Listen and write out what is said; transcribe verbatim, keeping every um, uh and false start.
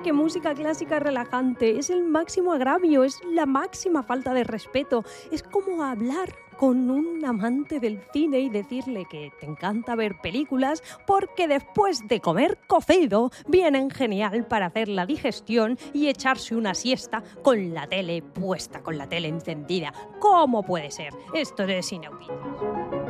que música clásica relajante es el máximo agravio, es la máxima falta de respeto. Es como hablar con un amante del cine y decirle que te encanta ver películas porque después de comer cocido vienen genial para hacer la digestión y echarse una siesta con la tele puesta, con la tele encendida. ¿Cómo puede ser? Esto es inaudito.